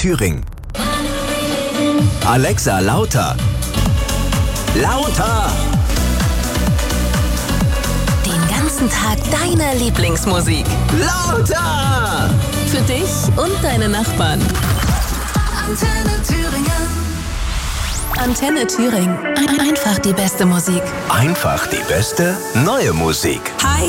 Thüringen. Alexa, lauter. Lauter! Den ganzen Tag deine Lieblingsmusik. Lauter! Für dich und deine Nachbarn. Antenne Thüringen. Antenne Thüringen. Einfach die beste Musik. Einfach die beste neue Musik. Hi.